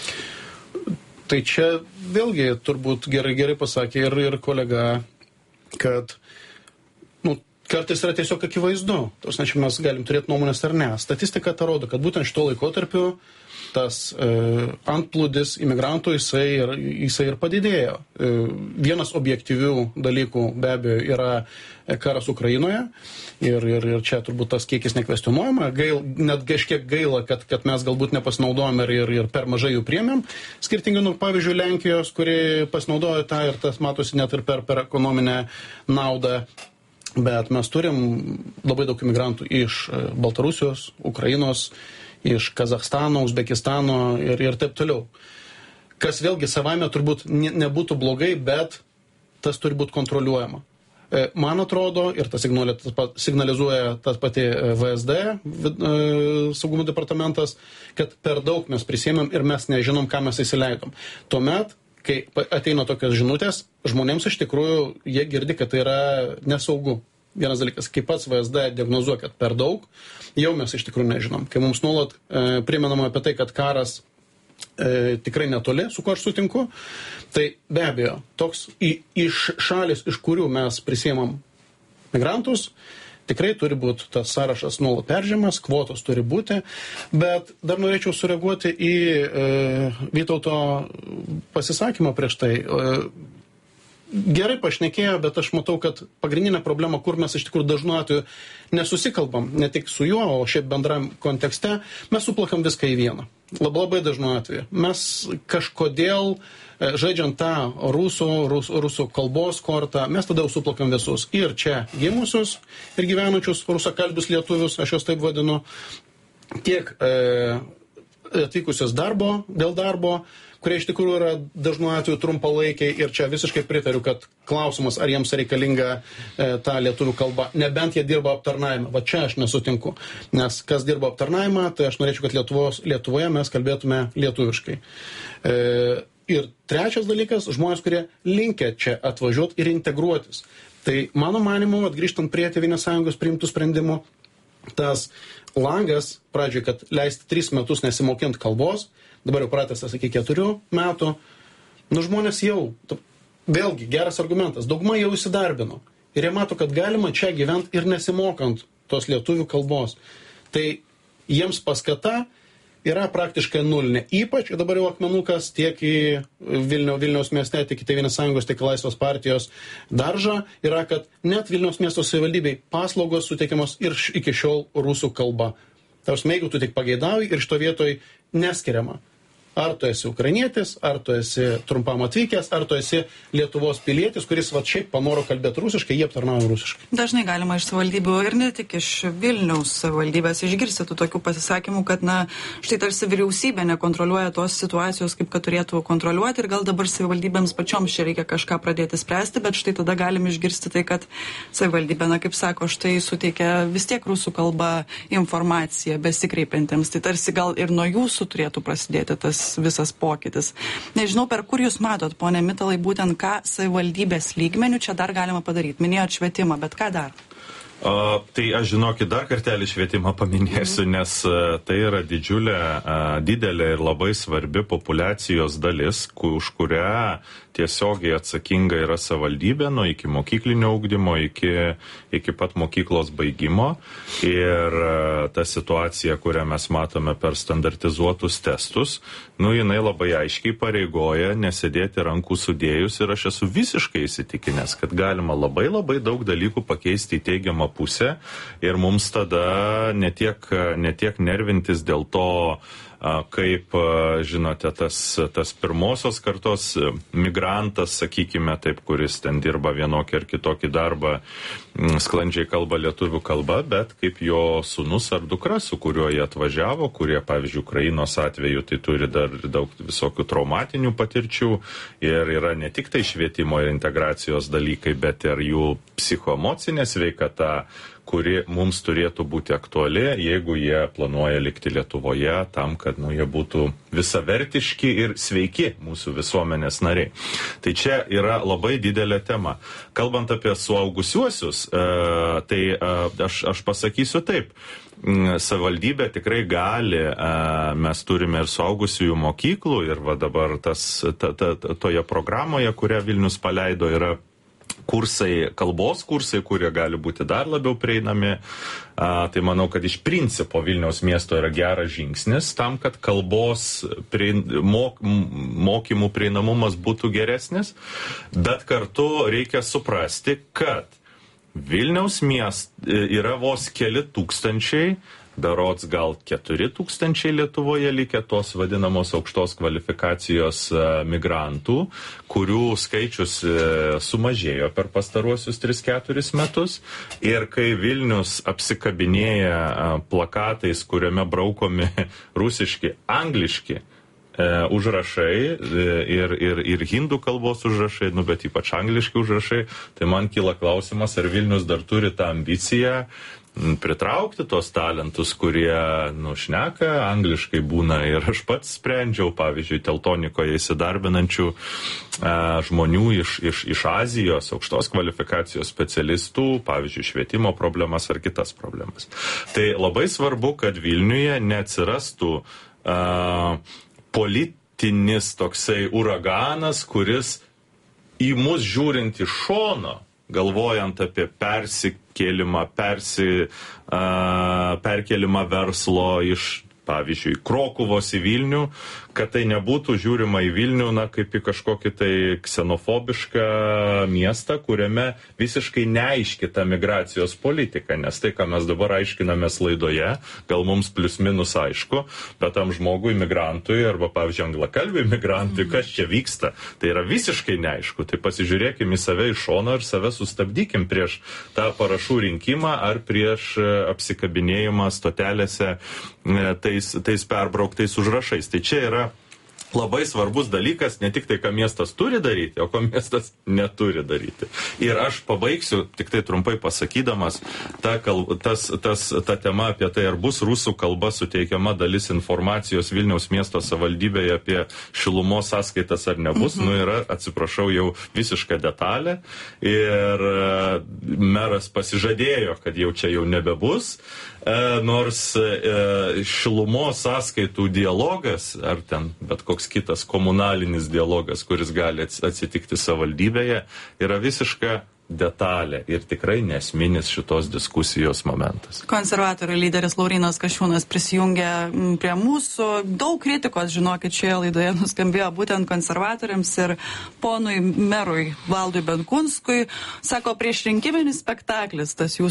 Tai čia vėlgi turbūt gerai pasakė ir kolega, kad kartais yra tiesiog akivaizdu. Tos, čia mes galim turėti nuomonės ar ne. Statistika tą rodo, kad būtent šito laikotarpiu tas antplūdis imigrantų jisai ir padidėjo. Vienas objektyvių dalykų be abejo yra karas Ukrainoje ir čia turbūt tas kiekis nekvestionuojama. Net kažkiek gaila, kad mes galbūt nepasinaudojom ir per mažai jų priėmėm. Skirtingai nuo pavyzdžiui Lenkijos, kuri pasinaudojo tą ir tas matosi net ir per ekonominę naudą. Bet mes turim labai daug imigrantų iš Baltarusijos, Ukrainos, iš Kazachstano, Uzbekistano ir taip toliau. Kas vėlgi savaime turbūt nebūtų blogai, bet tas turi būti kontroliuojama. Man atrodo, ir tas signalizuoja tas pati VSD, saugumo departamentas, kad per daug mes prisėmėm ir mes nežinom, ką mes įsileidom. Tuomet, kai ateina tokios žinutės, žmonėms iš tikrųjų jie girdi, kad tai yra nesaugu. Vienas dalykas, kai pats VSD diagnozuoja, kad per daug, jau mes iš tikrųjų nežinom. Kai mums nuolat primenama apie tai, kad karas tikrai netoli, su kuo aš sutinku, tai be abejo, toks iš šalis, iš kurių mes prisiemam migrantus, tikrai turi būti tas sąrašas nuolat peržiūrimas, kvotos turi būti, bet dar norėčiau sureaguoti į Vytauto pasisakymą prieš tai. Gerai pašnekėjo, bet aš matau, kad pagrindinė problema, kur mes iš tikrųjų dažnu atveju nesusikalbam, ne tik su juo, o šiaip bendram kontekste, mes suplakam viską į vieną. Labai dažnu atveju. Mes kažkodėl, žaidžiant tą rusų kalbos kortą, mes tada jau suplakam visus. Ir čia gimusius, ir gyvenančius rusakalbius lietuvius, aš juos taip vadinu, tiek atvykusios dėl darbo, kurie iš tikrųjų yra dažnu atveju trumpalaikiai ir čia visiškai pritariu, kad klausimas, ar jiems reikalinga ta lietuvių kalba, nebent jie dirba aptarnavimą. Va čia aš nesutinku, nes kas dirba aptarnavimą, tai aš norėčiau, kad Lietuvoje mes kalbėtume lietuviškai. Ir trečias dalykas, žmonės, kurie linkia čia atvažiuoti ir integruotis. Tai mano manimu, grįžtant prie Tėvynės sąjungos priimtų sprendimų, tas langas, pradžioj, kad leisti 3 metus nesimokint kalbos, dabar jau pratęstas iki 4 metų, žmonės jau, vėlgi, geras argumentas, dauguma jau įsidarbino. Ir jie mato, kad galima čia gyventi ir nesimokant tos lietuvių kalbos. Tai jiems paskata yra praktiškai nulinė. Ypač, dabar jau akmenukas tiek į Vilniaus mieste, tiek į Tėvynės sąjungos, tiek į Laisvės partijos daržą, yra, kad net Vilniaus miesto savivaldybei paslaugos suteikiamos ir iki šiol rusų kalba. Tarsi, jeigu tu tik pageidauji ir šito vietoj neskiriama. Ar tu esi ukrainietis, ar tu esi trumpam atvykęs, ar tu esi Lietuvos pilietis, kuris šiaip panoro kalbėti rusiškai, jie aptarnauja rusiškai. Dažnai galima iš savivaldybių ir ne tik iš Vilniaus savivaldybės išgirsti tų tokių pasisakymų, kad štai tarsi vyriausybė nekontroliuoja tos situacijos, kaip kad turėtų kontroliuoti ir gal dabar savivaldybėms pačioms čia reikia kažką pradėti spręsti, bet štai tada galim išgirsti tai, kad savivaldybė, kaip sako, štai suteikia vis tiek rusų kalba informaciją besikreipiantiems. Tai tarsi gal ir nuo jūsų turėtų prasidėti tas visas pokytis. Nežinau, per kur jūs matot, pone Mitalai, būtent ką savivaldybės lygmenių čia dar galima padaryti. Minėjot švietimą, bet ką dar? Tai aš žinokit, dar kartelį švietimą paminėsiu, nes tai yra didelė ir labai svarbi populiacijos dalis, už kurią tiesiogiai atsakinga yra savivaldybė nuo iki mokyklinio ugdymo, iki pat mokyklos baigimo. Ir ta situacija, kurią mes matome per standartizuotus testus, jinai labai aiškiai pareigoja nesėdėti rankų sudėjus ir aš esu visiškai įsitikinęs, kad galima labai daug dalykų pakeisti į teigiamą pusę ir mums tada ne tiek nervintis dėl to, kaip, žinote, tas pirmosios kartos migrantas, sakykime taip, kuris ten dirba vienokį ar kitokį darbą, sklandžiai kalba lietuvių kalba, bet kaip jo sūnus ar dukra, su kuriuo jie atvažiavo, kurie, pavyzdžiui, Ukrainos atveju, tai turi dar daug visokių traumatinių patirčių ir yra ne tik tai švietimo ir integracijos dalykai, bet ir jų psichoemocinė sveikata, kuri mums turėtų būti aktuali, jeigu jie planuoja likti Lietuvoje tam, kad jie būtų visavertiški ir sveiki mūsų visuomenės nariai. Tai čia yra labai didelė tema. Kalbant apie suaugusiuosius, tai aš pasakysiu taip. Savivaldybė tikrai gali, mes turime ir suaugusiųjų mokyklų ir dabar toje programoje, kurią Vilnius paleido, yra kursai, kalbos kursai, kurie gali būti dar labiau prieinami. Tai manau, kad iš principo Vilniaus miesto yra geras žingsnis tam, kad kalbos mokymų prieinamumas būtų geresnis, bet kartu reikia suprasti, kad Vilniaus mieste yra vos keli tūkstančiai, berods gal 4,000 Lietuvoje likę tos vadinamos aukštos kvalifikacijos migrantų, kurių skaičius sumažėjo per pastaruosius 3-4 metus. Ir kai Vilnius apsikabinėja plakatais, kuriame braukomi rusiški, angliški užrašai ir hindų kalbos užrašai, bet ypač angliški užrašai, tai man kyla klausimas, ar Vilnius dar turi tą ambiciją pritraukti tos talentus, kurie šneka angliškai būna. Ir aš pats sprendžiau, pavyzdžiui, Teltonikoje įsidarbinančių žmonių iš Azijos, aukštos kvalifikacijos specialistų, pavyzdžiui, švietimo problemas ar kitas problemas. Tai labai svarbu, kad Vilniuje neatsirastų politinis toksai uraganas, kuris į mus žiūrint iš šono, galvojant apie perkelimą verslo iš, pavyzdžiui, Krokuvos į Vilnių, kad tai nebūtų žiūrima į Vilnių, kaip į kažkokį tai ksenofobišką miestą, kuriame visiškai neaiški ta migracijos politika, nes tai, ką mes dabar aiškinamės laidoje, gal mums plius minus aišku, bet tam žmogui, migrantui, arba, pavyzdžiui, anglakalbiui migrantui, kas čia vyksta, tai yra visiškai neaišku. Tai pasižiūrėkim į save iš šono ir save sustabdykim prieš tą parašų rinkimą ar prieš apsikabinėjimą stotelėse tais perbrauktais užrašais. Tai čia yra labai svarbus dalykas, ne tik tai, ką miestas turi daryti, o ko miestas neturi daryti. Ir aš pabaigsiu, tik tai trumpai pasakydamas, ta tema apie tai, ar bus rusų kalba suteikiama dalis informacijos Vilniaus miesto savivaldybėje apie šilumos sąskaitas ar nebus, yra, atsiprašau, jau visiška detalė. Ir meras pasižadėjo, kad jau čia jau nebebus. Nors šilumos sąskaitų dialogas, ar ten bet koks kitas komunalinis dialogas, kuris gali atsitikti savivaldybėje, yra visiška detalė ir tikrai nesminis šitos diskusijos momentas. Konservatorių lyderis Laurynas Kasčiūnas prisijungia prie mūsų. Daug kritikos, žinokit, šioje laidoje nuskambėjo būtent konservatoriams ir ponui merui Valdui Benkunskui. Sako, priešrinkiminis spektaklis tas jūsų